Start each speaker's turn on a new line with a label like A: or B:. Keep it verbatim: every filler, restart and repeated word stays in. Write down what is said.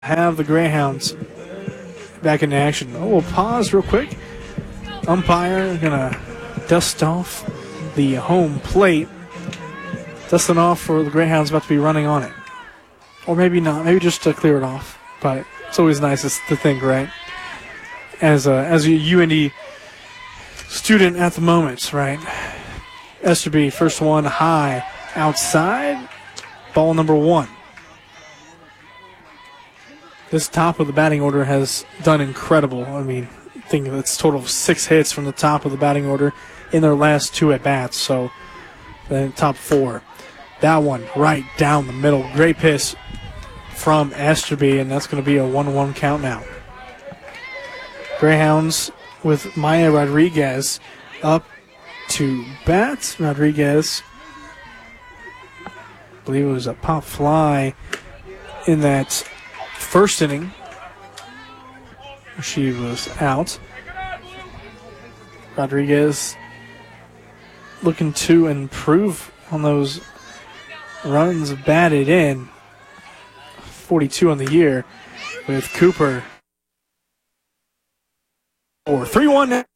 A: have the Greyhounds back in action. Oh, we'll pause real quick. Umpire gonna dust off the home plate. Dusting off for the Greyhounds about to be running on it. Or maybe not. Maybe just to clear it off. But it's always nice to think, right? As a, as a U N D student at the moment, right? Esterby, first one high outside. Ball number one. This top of the batting order has done incredible. I mean, I think it's a total of six hits from the top of the batting order in their last two at-bats. So, the top four. That one right down the middle. Great pitch from Esterby, and that's going to be a one one count now. Greyhounds with Maya Rodriguez up to bat. Rodriguez, I believe it was a pop fly in that first inning. She was out. Rodriguez looking to improve on those runs batted in. forty-two on the year with Cooper. Or three one.